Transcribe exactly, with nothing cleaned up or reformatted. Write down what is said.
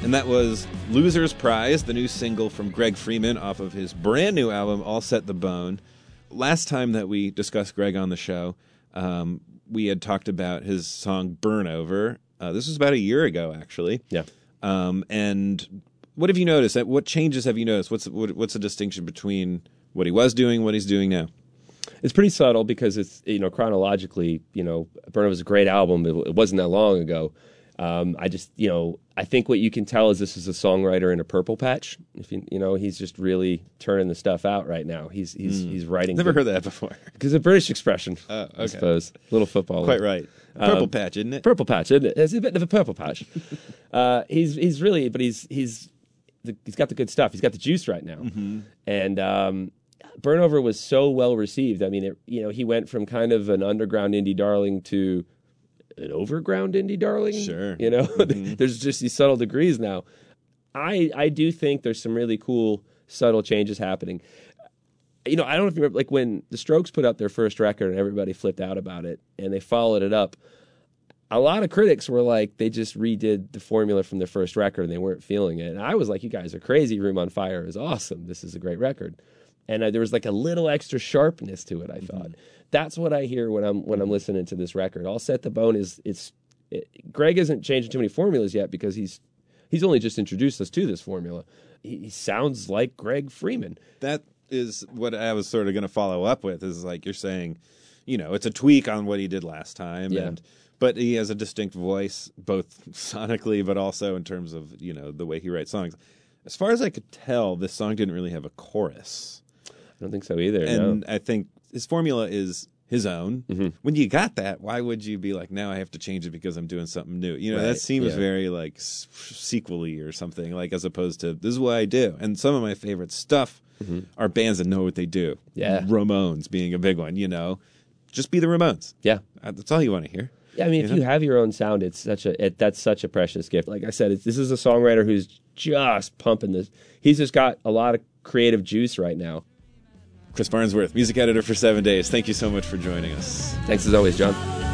And that was Loser's Prize, the new single from Greg Freeman off of his brand new album, All Set the Bone. Last time that we discussed Greg on the show, um, we had talked about his song Burn Over. Uh, this was about a year ago, actually. Yeah. Um, and what have you noticed? What changes have you noticed? What's what, what's the distinction between what he was doing, what he's doing now? It's pretty subtle because it's, you know, chronologically, you know, Burn Over was a great album. It, it wasn't that long ago. Um, I just, you know, I think what you can tell is this is a songwriter in a purple patch. If you, you know, he's just really turning the stuff out right now. He's he's mm. he's writing. Never good, heard that before. Because it's a British expression, oh, okay. I suppose. Little football. Quite right. Purple um, patch, isn't it? Purple patch, isn't it? It's a bit of a purple patch. uh, he's he's really, but he's he's the, he's got the good stuff. He's got the juice right now, mm-hmm. and. Um, Burn Over was so well received. I mean, it, you know, he went from kind of an underground indie darling to an overground indie darling. Sure. You know, mm-hmm. there's just these subtle degrees now. I I do think there's some really cool subtle changes happening. You know, I don't know if you remember, like when the Strokes put out their first record and everybody flipped out about it and they followed it up. A lot of critics were like, they just redid the formula from their first record and they weren't feeling it. And I was like, you guys are crazy. Room on Fire is awesome. This is a great record. And uh, there was like a little extra sharpness to it, I thought. Mm-hmm. That's what I hear when I'm when I'm listening to this record. All Set the Bone is it's it, Greg isn't changing too many formulas yet because he's he's only just introduced us to this formula. He, he sounds like Greg Freeman. That is what I was sort of going to follow up with. Is like you're saying, you know, it's a tweak on what he did last time, yeah. and but he has a distinct voice, both sonically, but also in terms of you know the way he writes songs. As far as I could tell, this song didn't really have a chorus. I don't think so either. And no. I think his formula is his own. Mm-hmm. When you got that, why would you be like, now I have to change it because I'm doing something new? You know, right. that seems yeah. very like sequel-y or something, like as opposed to this is what I do. And some of my favorite stuff mm-hmm. are bands that know what they do. Yeah. Ramones being a big one, you know. Just be the Ramones. Yeah. That's all you want to hear. Yeah, I mean, you if know? you have your own sound, it's such a it, that's such a precious gift. Like I said, it's, this is a songwriter who's just pumping this. He's just got a lot of creative juice right now. Chris Farnsworth, music editor for Seven Days. Thank you so much for joining us. Thanks as always, John.